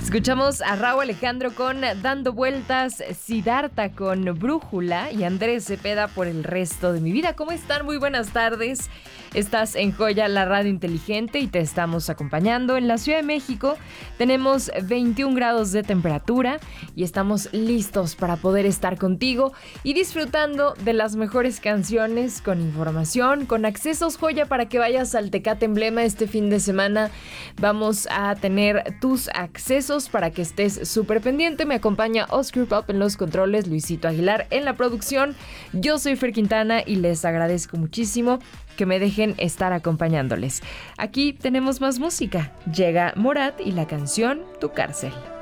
Escuchamos a Rauw Alejandro con Dando Vueltas, Siddhartha con Brújula y Andrés Cepeda por El Resto de Mi Vida. ¿Cómo están? Muy buenas tardes. Estás en Joya, la radio inteligente, y te estamos acompañando. En la Ciudad de México tenemos 21 grados de temperatura y estamos listos para poder estar contigo y disfrutando de las mejores canciones, con información, con accesos Joya para que vayas al Tecate Emblema este fin de semana. Vamos a tener tus accesos para que estés súper pendiente. Me acompaña Oscar Pop en los controles, Luisito Aguilar en la producción. Yo soy Fer Quintana y les agradezco muchísimo que me dejen estar acompañándoles. Aquí tenemos más música. Llega Morat y la canción Tu Cárcel.